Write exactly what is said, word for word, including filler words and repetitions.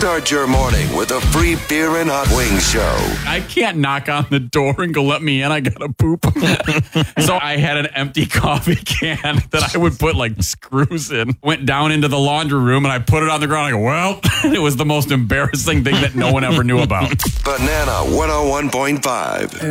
Start your morning with a free beer and hot wings show. I can't knock on the door and go, let me in. I gotta poop. So I had an empty coffee can that I would put like screws in. Went down into the laundry room and I put it on the ground. I go, well, it was the most embarrassing thing that no one ever knew about. Banana one oh one point five.